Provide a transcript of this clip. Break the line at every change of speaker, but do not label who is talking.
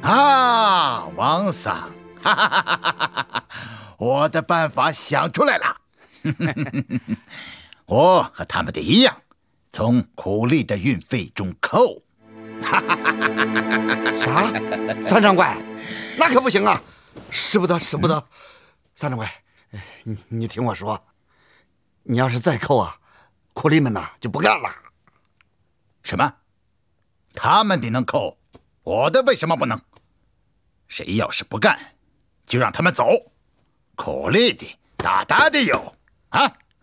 啊，王桑，哈哈哈哈哈！我的办法想出来了，我和他们的一样，从苦力的运费中扣。
啥？三掌柜，那可不行啊！使不得，使不得！三掌柜，你听我说，你要是再扣啊，苦力们呐就不干了。
什么？他们的能扣，我的为什么不能？谁要是不干，就让他们走。苦力的大大的有啊！